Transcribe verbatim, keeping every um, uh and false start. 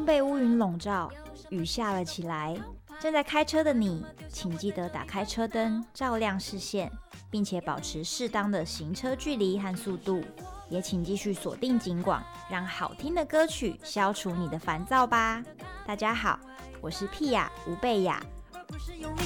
被乌云笼罩，雨下了起来。正在开车的你，请记得打开车灯，照亮视线，并且保持适当的行车距离和速度。也请继续锁定警广，让好听的歌曲消除你的烦躁吧。大家好，我是屁雅吴贝雅。而不是用力